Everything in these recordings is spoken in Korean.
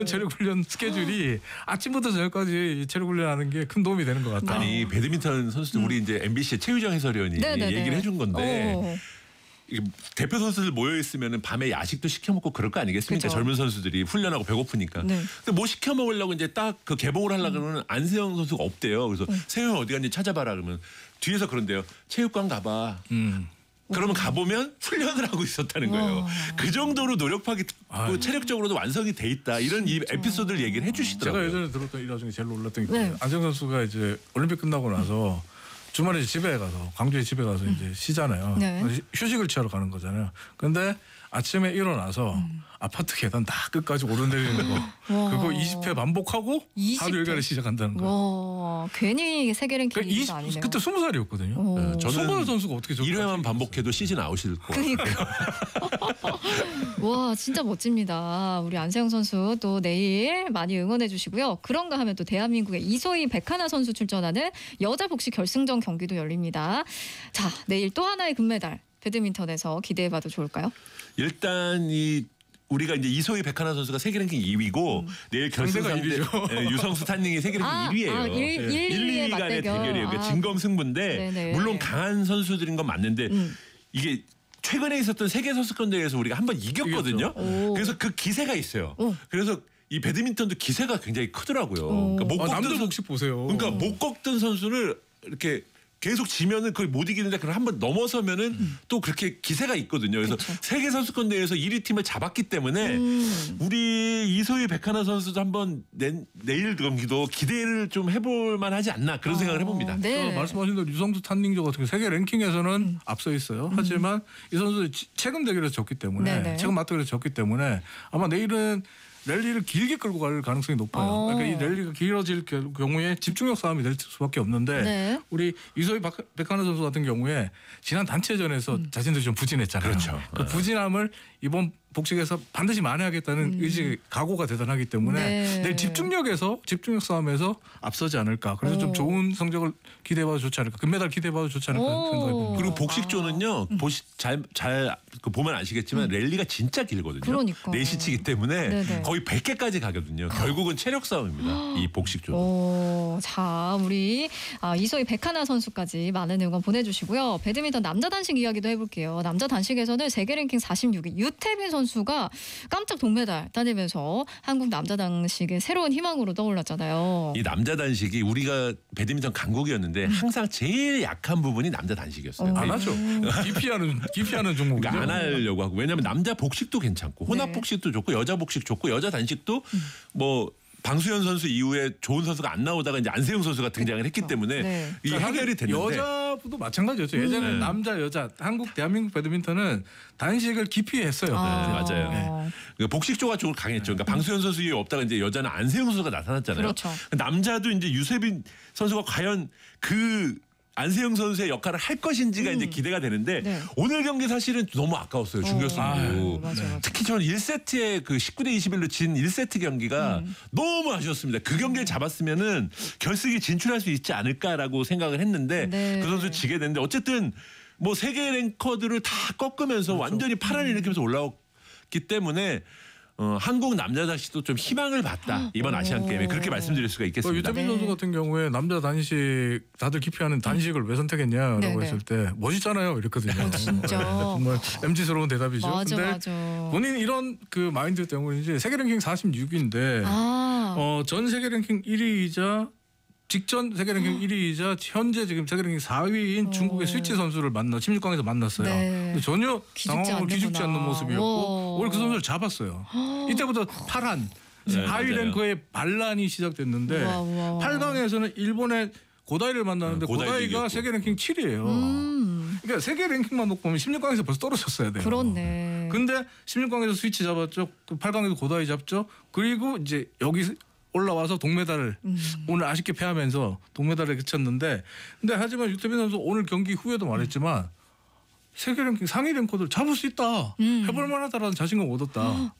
체력 훈련 스케줄이 아침부터 저녁까지 체력 훈련하는 게 큰 도움이 되는 것 같아요. 아니 배드민턴 선수들 우리 이제 MBC의 최유정 해설위원이 네네네. 얘기를 해준 건데 이게 대표 선수들 모여 있으면은 밤에 야식도 시켜 먹고 그럴 거 아니겠습니까? 그쵸. 젊은 선수들이 훈련하고 배고프니까. 네. 근데 뭐 시켜 먹으려고 이제 딱 그 개봉을 하려고는 안세영 선수가 없대요. 그래서 세영 어디 갔니 찾아봐라 그러면 뒤에서 그런데요. 체육관 가봐. 그러면 가보면 훈련을 하고 있었다는 거예요. 그 정도로 노력하기 체력적으로도 완성이 돼 있다. 이런 이 에피소드를 얘기를 해주시더라고요. 제가 예전에 들었던 일화 중에 제일 놀랐던 게 네. 안정 선수가 이제 올림픽 끝나고 나서 주말에 이제 집에 가서 광주에 집에 가서 이제 쉬잖아요. 네. 휴식을 취하러 가는 거잖아요. 근데 아침에 일어나서 아파트 계단 다 끝까지 오르내리는 거 그거 20회 반복하고 20회? 하루 일과를 시작한다는 거. 와, 괜히 세계 랭킹 그러니까 2위가 아니네요. 그때 20살이었거든요. 네, 저는 손보현 선수가 어떻게 저렇게 1회만 반복해도 시즌 아웃일 거. 그러니까. 와, 진짜 멋집니다. 우리 안세영 선수 또 내일 많이 응원해 주시고요. 그런가 하면 또 대한민국의 이소희 백하나 선수 출전하는 여자 복식 결승전 경기도 열립니다. 자, 내일 또 하나의 금메달 배드민턴에서 기대해봐도 좋을까요? 일단 이 우리가 이제 이소희 백하나 선수가 세계 랭킹 2위고 내일 결승 상대가 상대 1위죠. 네, 유성수 탄닝이 세계 랭킹 1위예요. 1, 2위의 1, 2위 간의 맞대결. 대결이에요. 그러니까 진검승부인데 네네. 물론 강한 선수들인 건 맞는데 이게 최근에 있었던 세계 선수권 대회에서 우리가 한번 이겼거든요. 오. 그래서 그 기세가 있어요. 오. 그래서 이 배드민턴도 기세가 굉장히 크더라고요. 그러니까 못 꺾던 남들 복식 보세요. 그러니까 못 꺾던 선수를 이렇게 계속 지면은 그걸 못 이기는데 그걸 한번 넘어서면은 또 그렇게 기세가 있거든요. 그래서 세계 선수권 대회에서 1위 팀을 잡았기 때문에 우리 이소희 백하나 선수도 한번 내일 경기도 기대를 좀 해볼 만하지 않나 그런 생각을 해봅니다. 네. 말씀하신 대로 유성수 탄닝조 같은 게 세계 랭킹에서는 앞서 있어요. 하지만 이 선수 최근 대결에서 졌기 때문에 네네. 최근 맞대결에서 졌기 때문에 아마 내일은 랠리를 길게 끌고 갈 가능성이 높아요. 그러니까 이 랠리가 길어질 경우에 집중력 싸움이 될 수밖에 없는데 네. 우리 이소희 백하나 선수 같은 경우에 지난 단체전에서 자신들이 좀 부진했잖아요. 그렇죠. 그 부진함을 이번 복식에서 반드시 만회하겠다는 의지 각오가 대단하기 때문에 네. 내일 집중력 싸움에서 앞서지 않을까. 그래서 좀 좋은 성적을 기대해봐도 좋지 않을까. 금메달 기대해봐도 좋지 않을까 생각해 봅니다. 그리고 복식조는요. 잘 보면 아시겠지만 랠리가 진짜 길거든요. 그러니까. 4시치기 때문에 네네. 거의 100개까지 가거든요. 결국은 체력 싸움입니다. 이 복식조. 오, 자, 우리 이소희 백하나 선수까지 많은 응원 보내주시고요. 배드민턴 남자 단식 이야기도 해볼게요. 남자 단식에서는 세계 랭킹 46위 유태빈 선수가 깜짝 동메달 따내면서 한국 남자 단식의 새로운 희망으로 떠올랐잖아요. 이 남자 단식이 우리가 배드민턴 강국이었는데 항상 제일 약한 부분이 남자 단식이었어요. 안 하죠. 기피하는 종목이죠. 그러니까 안 하려고 하고 왜냐하면 남자 복식도 괜찮고 혼합 네. 복식도 좋고 여자 복식 좋고 여자 단식도 뭐 방수현 선수 이후에 좋은 선수가 안 나오다가 이제 안세영 선수가 등장을 했기 때문에 네. 이게 해결이 됐는데 여자도 마찬가지였죠. 예전에 남자 여자 대한민국 배드민턴은 단식을 기피했어요. 맞아요. 그 복식조가 좀 강했죠. 그러니까 방수현 선수 이후에 없다가 이제 여자는 안세영 선수가 나타났잖아요. 그렇죠. 남자도 이제 유세빈 선수가 과연 그 안세영 선수의 역할을 할 것인지가 이제 기대가 되는데 네. 오늘 경기 사실은 너무 아까웠어요. 준결승도. 맞아요. 특히 저는 1세트에 그 19대 21로 진 1세트 경기가 너무 아쉬웠습니다. 그 경기를 잡았으면은 결승에 진출할 수 있지 않을까라고 생각을 했는데 네. 그 선수 지게 됐는데 어쨌든 뭐 세계 랭커들을 다 꺾으면서 완전히 파란을 일으키면서 올라왔기 때문에 한국 남자 단식도 좀 희망을 봤다. 이번 아시안 게임에 그렇게 말씀드릴 수가 있겠습니다. 유태빈 선수 같은 경우에 남자 단식 다들 기피하는 단식을 왜 선택했냐라고 네네. 했을 때 멋있잖아요 이랬거든요. 진짜. 정말 MZ스러운 대답이죠. 맞아, 근데 맞아. 본인 이런 그 마인드 때문인지 세계 랭킹 46인데 전 세계 랭킹 1위이자 직전 세계 랭킹 1위이자 현재 지금 세계 랭킹 4위인 중국의 스위치 선수를 16강에서 만났어요. 네. 근데 전혀 기죽지 기죽지 않는 모습이었고 와. 오늘 그 선수를 잡았어요. 이때부터 파란 네, 하위 맞아요. 랭커의 반란이 시작됐는데 우와. 8강에서는 일본의 고다이를 만나는데 고다이도 고다이가 이겼고. 세계 랭킹 7위예요. 그러니까 세계 랭킹만 놓고 보면 16강에서 벌써 떨어졌어야 돼요. 그렇네. 근데 16강에서 스위치 잡았죠. 8강에서 고다이 잡죠. 그리고 이제 여기 올라와서 동메달을 오늘 아쉽게 패하면서 동메달에 그쳤는데 근데 하지만 유태빈 선수 오늘 경기 후에도 말했지만 세계 랭킹 상위 랭커들 잡을 수 있다. 해볼 만하다라는 자신감 얻었다.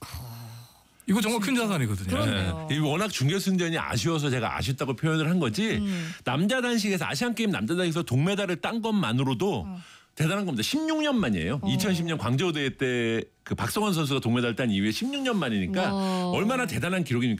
이거 정말 큰 자산이거든요. 그러네요. 이 워낙 준결승전이 아쉬워서 제가 아쉽다고 표현을 한 거지 남자 단식에서 아시안 게임 남자 단식에서 동메달을 딴 것만으로도 대단한 겁니다. 16년 만이에요. 2010년 광저우 대회 때 그 박성원 선수가 동메달 딴 이후에 16년 만이니까 와. 얼마나 대단한 기록입니까?